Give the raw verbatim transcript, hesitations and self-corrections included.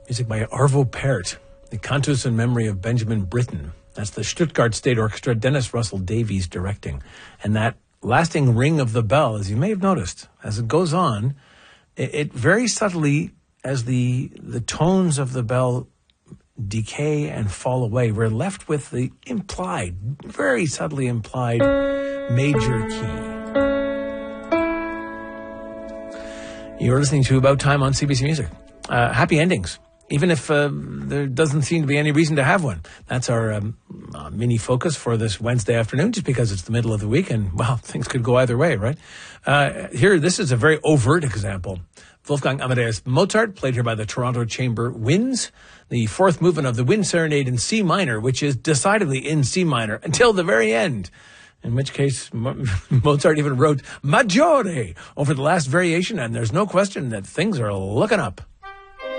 Music by Arvo Pärt, the Cantus in Memory of Benjamin Britten. That's the Stuttgart State Orchestra, Dennis Russell Davies directing. And that lasting ring of the bell, as you may have noticed, as it goes on, it, it very subtly, as the the tones of the bell decay and fall away, we're left with the implied, very subtly implied major key. You're listening to About Time on C B C Music. Uh, happy endings. Even if uh, there doesn't seem to be any reason to have one. That's our um, uh, mini focus for this Wednesday afternoon, just because it's the middle of the week and, well, things could go either way, right? Uh, here, this is a very overt example. Wolfgang Amadeus Mozart, played here by the Toronto Chamber Winds, the fourth movement of the Wind Serenade in C minor, which is decidedly in C minor until the very end. In which case, Mozart even wrote Maggiore over the last variation, and there's no question that things are looking up.